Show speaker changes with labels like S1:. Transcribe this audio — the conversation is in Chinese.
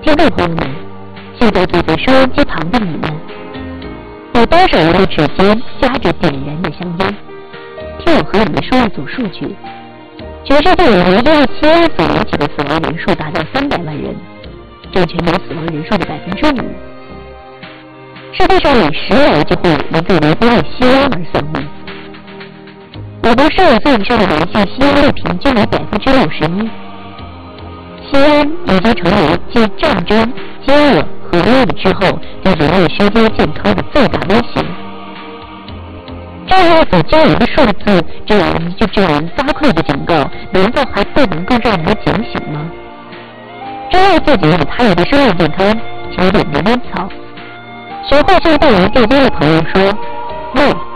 S1: 听众朋友们，现在坐在收音机旁的你们，有多少人的指尖夹着点燃的香烟？听我和你们说一组数据：全世界由于吸烟所引起的死亡人数达到300万人，占全球死亡人数的5%。世界上每10人就会有一个人因为吸烟而丧命。我国15岁以上的男性吸烟率平均为61%。吸烟已经成为继战争、饥饿和饿之后对人类身心健康的最大威胁。这样所惊人的数字，这样加快的警告，难道还不能够让我们警醒吗？珍爱自己与他人的生命健康，请点点烟草。学会向对人对烟的朋友说：“喂，